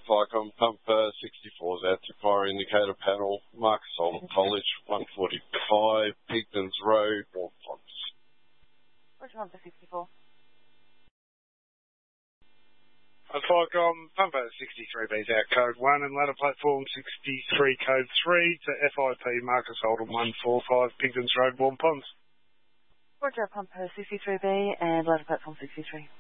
Vicom Pumper 64's out to fire indicator panel, Marcus Oldham College, 145, Pigdens Road, North Ponds. Roger, Pumper 64. Vicom Pumper 63B's out code 1 and ladder platform 63 code 3 to FIP Marcus Oldham 145, Pigdens Road, Warm Ponds. Roger, Pumper 63B and ladder platform 63.